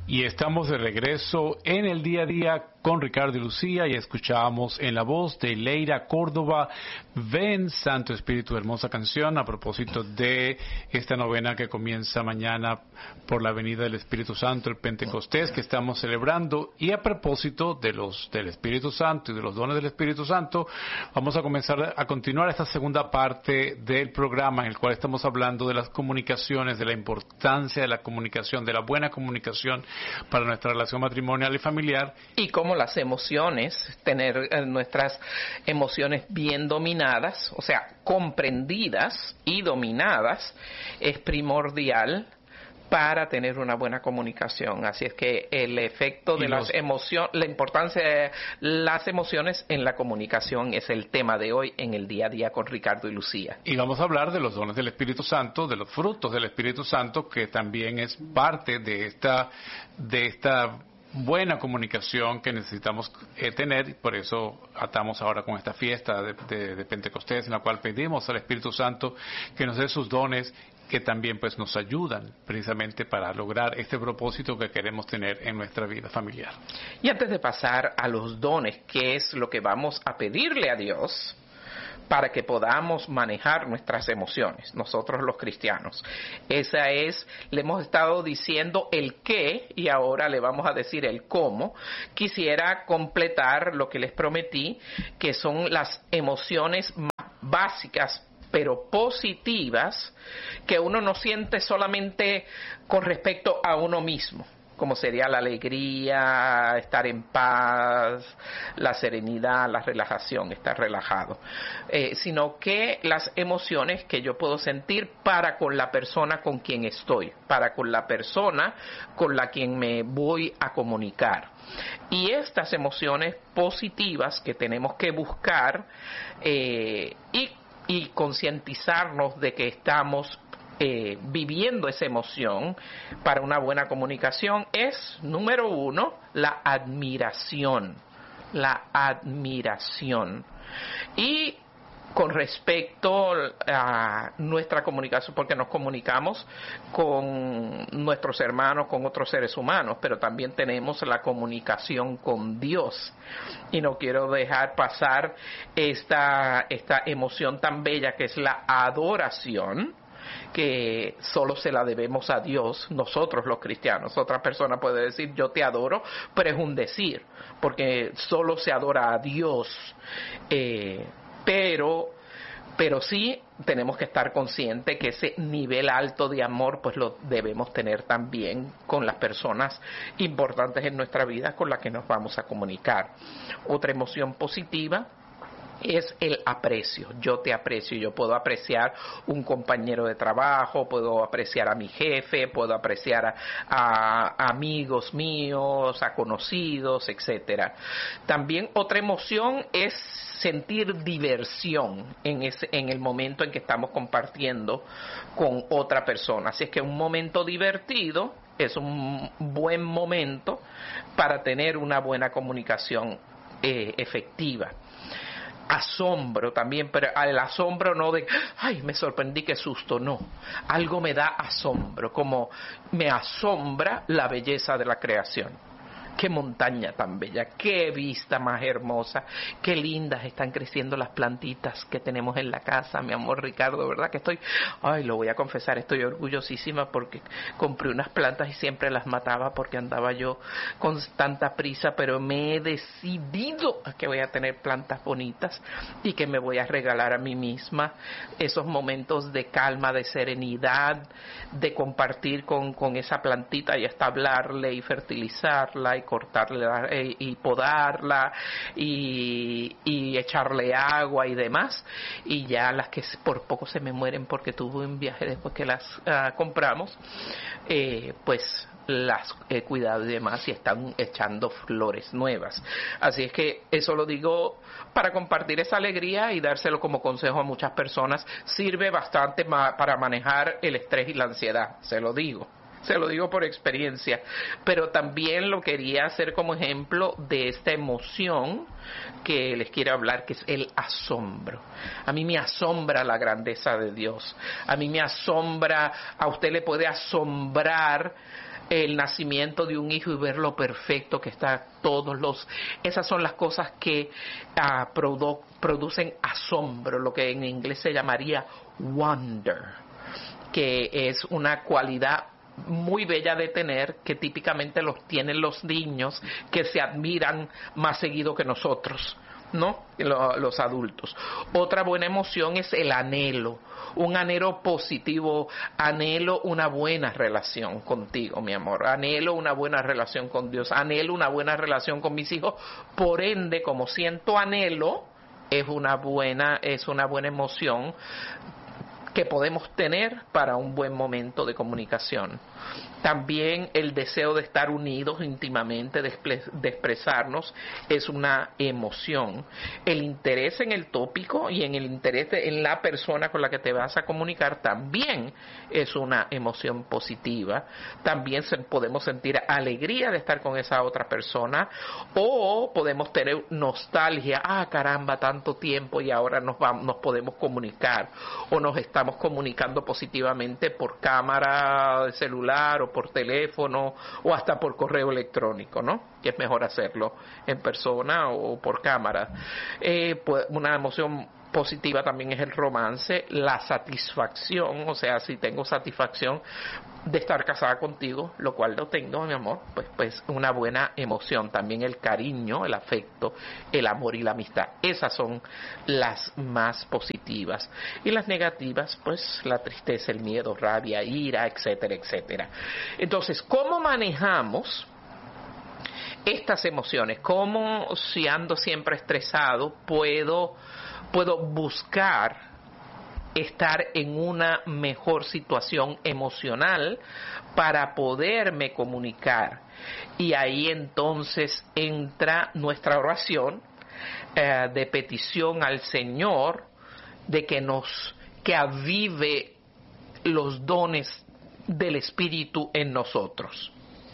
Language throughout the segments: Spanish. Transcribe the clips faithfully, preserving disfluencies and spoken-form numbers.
Y estamos de regreso en el día a día con Ricardo y Lucía y escuchábamos en la voz de Leira Córdoba, Ven Santo Espíritu, hermosa canción a propósito de esta novena que comienza mañana por la venida del Espíritu Santo, el Pentecostés que estamos celebrando. Y a propósito de los del Espíritu Santo y de los dones del Espíritu Santo, vamos a comenzar a continuar esta segunda parte del programa en el cual estamos hablando de las comunicaciones, de la importancia de la comunicación, de la buena comunicación para nuestra relación matrimonial y familiar. Y cómo las emociones, tener eh, nuestras emociones bien dominadas, o sea, comprendidas y dominadas, es primordial para tener una buena comunicación. Así es que el efecto de las emociones, la importancia de las emociones en la comunicación es el tema de hoy en el día a día con Ricardo y Lucía. Y vamos a hablar de los dones del Espíritu Santo, de los frutos del Espíritu Santo, que también es parte de esta, de esta buena comunicación que necesitamos eh, tener. Por eso atamos ahora con esta fiesta de, de, de Pentecostés, en la cual pedimos al Espíritu Santo que nos dé sus dones, que también pues nos ayudan precisamente para lograr este propósito que queremos tener en nuestra vida familiar. Y antes de pasar a los dones, ¿qué es lo que vamos a pedirle a Dios para que podamos manejar nuestras emociones, nosotros los cristianos? Esa es, le hemos estado diciendo el qué y ahora le vamos a decir el cómo. Quisiera completar lo que les prometí, que son las emociones más básicas pero positivas que uno no siente solamente con respecto a uno mismo, como sería la alegría, estar en paz, la serenidad, la relajación, estar relajado, eh, sino que las emociones que yo puedo sentir para con la persona con quien estoy, para con la persona con la quien me voy a comunicar. Y estas emociones positivas que tenemos que buscar eh, y, y concientizarnos de que estamos Eh, viviendo esa emoción para una buena comunicación es, número uno, la admiración. La admiración. Y con respecto a nuestra comunicación, porque nos comunicamos con nuestros hermanos, con otros seres humanos, pero también tenemos la comunicación con Dios. Y no quiero dejar pasar esta, esta emoción tan bella que es la adoración, que solo se la debemos a Dios, nosotros los cristianos. Otra persona puede decir yo te adoro, pero es un decir, porque solo se adora a Dios, eh, pero pero sí tenemos que estar conscientes que ese nivel alto de amor pues lo debemos tener también con las personas importantes en nuestra vida con las que nos vamos a comunicar. Otra emoción positiva es el aprecio. Yo te aprecio, yo puedo apreciar un compañero de trabajo, puedo apreciar a mi jefe, puedo apreciar a, a amigos míos, a conocidos, etcétera. También otra emoción es sentir diversión en ese, en el momento en que estamos compartiendo con otra persona. Así es que un momento divertido es un buen momento para tener una buena comunicación eh, efectiva. Asombro también, pero el asombro no de, ay, me sorprendí, qué susto, no. Algo me da asombro, como me asombra la belleza de la creación. Qué montaña tan bella, qué vista más hermosa, qué lindas están creciendo las plantitas que tenemos en la casa, mi amor Ricardo, ¿verdad? Que estoy, ay, lo voy a confesar, estoy orgullosísima porque compré unas plantas y siempre las mataba porque andaba yo con tanta prisa, pero me he decidido a que voy a tener plantas bonitas y que me voy a regalar a mí misma esos momentos de calma, de serenidad, de compartir con, con esa plantita y hasta hablarle y fertilizarla y cortarla y podarla y, y echarle agua y demás, y ya las que por poco se me mueren porque tuve un viaje después que las uh, compramos, eh, pues las he cuidado y demás y están echando flores nuevas. Así es que eso lo digo para compartir esa alegría y dárselo como consejo a muchas personas. Sirve bastante ma- para manejar el estrés y la ansiedad, se lo digo. se lo digo por experiencia, pero también lo quería hacer como ejemplo de esta emoción que les quiero hablar, que es el asombro. A mí me asombra la grandeza de Dios, a mí me asombra, a usted le puede asombrar el nacimiento de un hijo y ver lo perfecto que está todos los... Esas son las cosas que uh, produ- producen asombro, lo que en inglés se llamaría wonder, que es una cualidad muy bella de tener, que típicamente los tienen los niños, que se admiran más seguido que nosotros, ¿no? Los adultos. Otra buena emoción es el anhelo, un anhelo positivo. Anhelo una buena relación contigo, mi amor, anhelo una buena relación con Dios, anhelo una buena relación con mis hijos. Por ende, como siento anhelo, es una buena, es una buena emoción que podemos tener para un buen momento de comunicación. También el deseo de estar unidos íntimamente, de, de expresarnos, es una emoción. El interés en el tópico y en el interés de, en la persona con la que te vas a comunicar también es una emoción positiva. También se, podemos sentir alegría de estar con esa otra persona, o podemos tener nostalgia. Ah, caramba, tanto tiempo y ahora nos, vamos, nos podemos comunicar, o nos estamos comunicando positivamente por cámara de celular o por teléfono o hasta por correo electrónico, ¿no? Que es mejor hacerlo en persona o por cámara. Eh, pues una emoción positiva también es el romance, la satisfacción, o sea, si tengo satisfacción de estar casada contigo, lo cual lo tengo, mi amor, pues pues una buena emoción. También el cariño, el afecto, el amor y la amistad. Esas son las más positivas. Y las negativas, pues la tristeza, el miedo, rabia, ira, etcétera, etcétera. Entonces, ¿cómo manejamos estas emociones? ¿Cómo, si ando siempre estresado, puedo puedo buscar estar en una mejor situación emocional para poderme comunicar? Y ahí entonces entra nuestra oración eh, de petición al Señor de que nos que avive los dones del Espíritu en nosotros.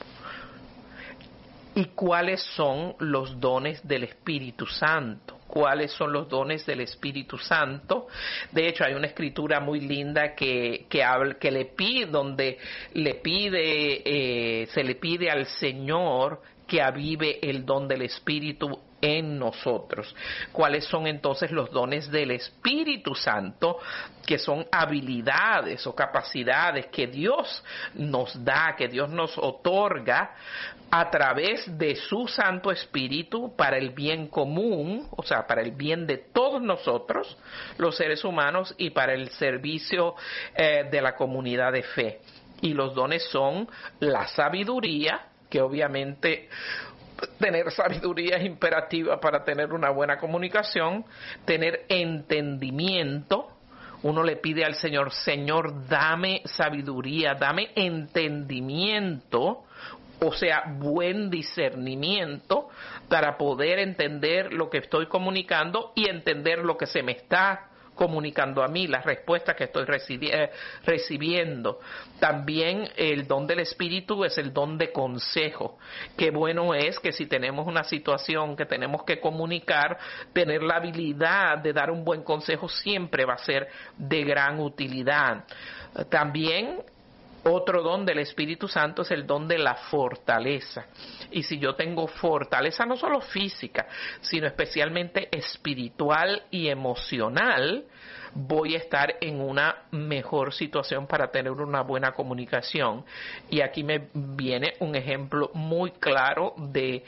¿Y cuáles son los dones del Espíritu Santo? ¿Cuáles son los dones del Espíritu Santo? De hecho, hay una escritura muy linda que que, habla, que le pide, donde le pide, eh, se le pide al Señor que avive el don del Espíritu en nosotros. ¿Cuáles son entonces los dones del Espíritu Santo? Que son habilidades o capacidades que Dios nos da, que Dios nos otorga a través de su Santo Espíritu para el bien común, o sea, para el bien de todos nosotros, los seres humanos, y para el servicio eh, de la comunidad de fe. Y los dones son la sabiduría, que obviamente tener sabiduría es imperativa para tener una buena comunicación, tener entendimiento. Uno le pide al Señor, Señor, dame sabiduría, dame entendimiento, o sea, buen discernimiento para poder entender lo que estoy comunicando y entender lo que se me está comunicando a mí, las respuestas que estoy recibi- eh, recibiendo. También el don del Espíritu es el don de consejo. Qué bueno es que si tenemos una situación que tenemos que comunicar, tener la habilidad de dar un buen consejo siempre va a ser de gran utilidad. También otro don del Espíritu Santo es el don de la fortaleza. Y si yo tengo fortaleza no solo física, sino especialmente espiritual y emocional, voy a estar en una mejor situación para tener una buena comunicación. Y aquí me viene un ejemplo muy claro de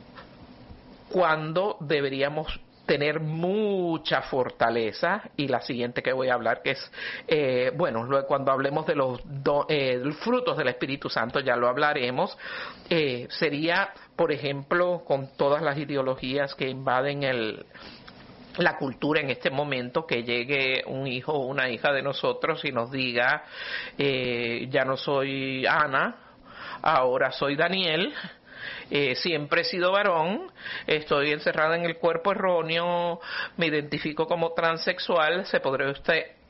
cuando deberíamos tener mucha fortaleza, y la siguiente que voy a hablar, que es, eh, bueno, luego cuando hablemos de los do, eh, frutos del Espíritu Santo, ya lo hablaremos, eh, sería, por ejemplo, con todas las ideologías que invaden el la cultura en este momento, que llegue un hijo o una hija de nosotros y nos diga, eh, ya no soy Ana, ahora soy Daniel. Eh, siempre he sido varón, estoy encerrada en el cuerpo erróneo, me identifico como transexual. Se podría usted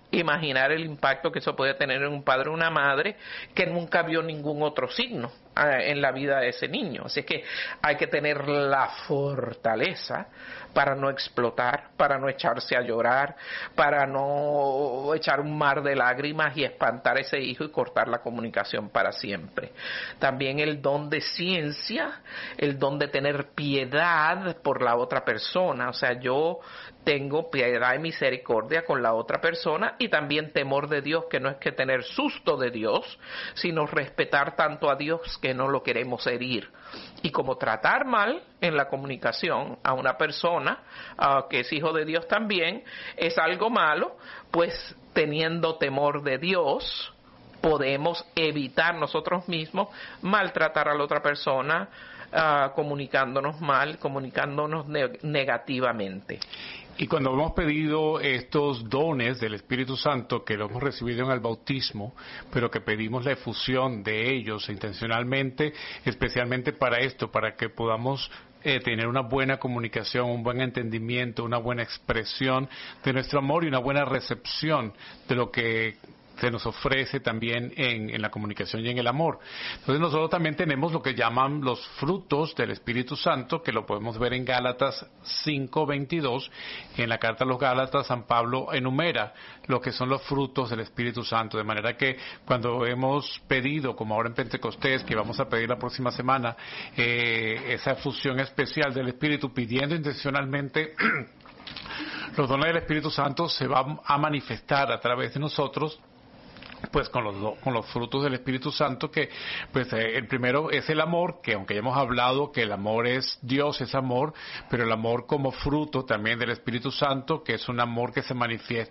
imaginar el impacto que eso puede tener en un padre o una madre que nunca vio ningún otro signo eh, en la vida de ese niño. Así que hay que tener la fortaleza para no explotar, para no echarse a llorar, para no echar un mar de lágrimas y espantar a ese hijo y cortar la comunicación para siempre. También el don de ciencia, el don de tener piedad por la otra persona. O sea, yo tengo piedad y misericordia con la otra persona, y también temor de Dios, que no es que tener susto de Dios, sino respetar tanto a Dios que no lo queremos herir. Y como tratar mal en la comunicación a una persona uh, que es hijo de Dios también es algo malo, pues teniendo temor de Dios podemos evitar nosotros mismos maltratar a la otra persona, uh, comunicándonos mal, comunicándonos ne- negativamente. Y cuando hemos pedido estos dones del Espíritu Santo, que lo hemos recibido en el bautismo, pero que pedimos la efusión de ellos intencionalmente, especialmente para esto, para que podamos eh, tener una buena comunicación, un buen entendimiento, una buena expresión de nuestro amor y una buena recepción de lo que se nos ofrece también en, en la comunicación y en el amor. Entonces nosotros también tenemos lo que llaman los frutos del Espíritu Santo, que lo podemos ver en Gálatas cinco veintidós. En la carta a los Gálatas, San Pablo enumera lo que son los frutos del Espíritu Santo, de manera que cuando hemos pedido, como ahora en Pentecostés, que vamos a pedir la próxima semana, eh, esa fusión especial del Espíritu, pidiendo intencionalmente los dones del Espíritu Santo, se va a manifestar a través de nosotros, pues con los con los frutos del Espíritu Santo, que pues eh, el primero es el amor, que aunque ya hemos hablado que el amor es Dios, es amor, pero el amor como fruto también del Espíritu Santo, que es un amor que se manifiesta